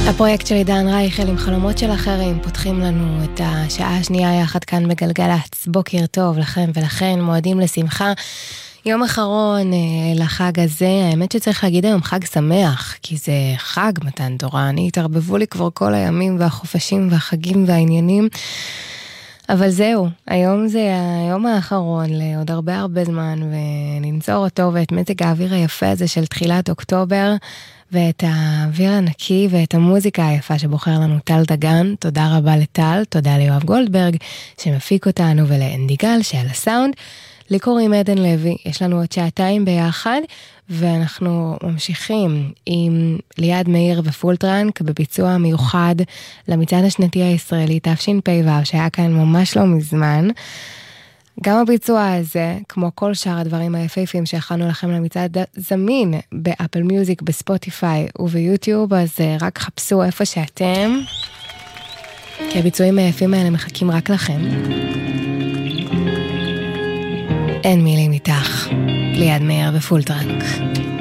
הפרויקט של עידן רייכל עם חלומות של אחרים פותחים לנו את השעה השנייה יחד כאן בגלגלץ. בוקר טוב לכם ולכן, מועדים לשמחה. יום אחרון לחג הזה, האמת שצריך להגיד היום חג שמח, כי זה חג מתן תורה. אני התערבבו לי כבר כל הימים והחופשים והחגים והעניינים, אבל זהו, היום זה היום האחרון לעוד הרבה זמן, וננצור אותו ואת מזג האוויר היפה הזה של תחילת אוקטובר, ואת האוויר הנקי ואת המוזיקה היפה שבוחר לנו טל דגן. תודה רבה לטל, תודה ליואב גולדברג שמפיק אותנו, ולאנדי גל שעל הסאונד. לי קוראים עדן לוי, יש לנו עוד שעתיים ביחד, ואנחנו ממשיכים עם ליעד מאיר ופולטרנק בביצוע מיוחד למצעד השנתי הישראלי תשפ"ו שהיה כאן ממש לא מזמן. גם הביצוע הזה, כמו כל שאר הדברים היפהפיים שהכנו לכם למצעד, זמין באפל מיוזיק, בספוטיפיי וביוטיוב, אז רק חפשו איפה שאתם, כי הביצועים היפים האלה מחכים רק לכם. אין מילים איתך, ליעד מאיר ופולטרנק.